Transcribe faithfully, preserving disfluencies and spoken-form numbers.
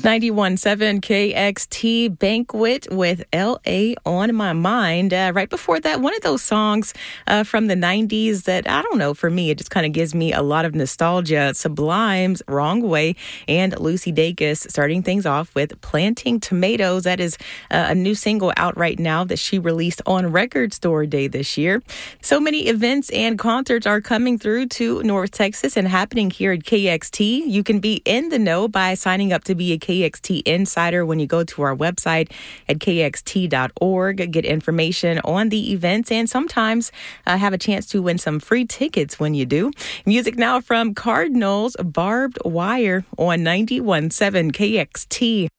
ninety-one point seven K X T Banquet with L A on my mind. Uh, right before that, one of those songs uh, from the nineties that, I don't know, for me, it just kind of gives me a lot of nostalgia. Sublime's Wrong Way and Lucy Dacus starting things off with Planting Tomatoes. That is uh, a new single out right now that she released on Record Store Day this year. So many events and concerts are coming through to North Texas and happening here at K X T. You can be in the know by signing up to be a K X T Insider when you go to our website at K X T dot org. Get information on the events and sometimes uh, have a chance to win some free tickets when you do. Music now from Cardinals, Barbed Wire on ninety-one point seven K X T.